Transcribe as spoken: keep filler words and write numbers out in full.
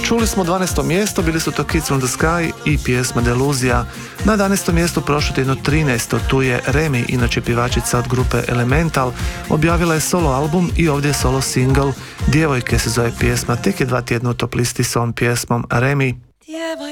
Čuli smo dvanaesto mjesto, bili su to Kids from the Sky i pjesma Deluzija. Na jedanaestom mjestu prošlo tjedno trinaesto, tu je Remi, inače pjevačica od grupe Elemental, objavila je solo album i ovdje je solo single Djevojke se zove pjesma, tek je dva tjedna u top listi s ovom pjesmom Remi.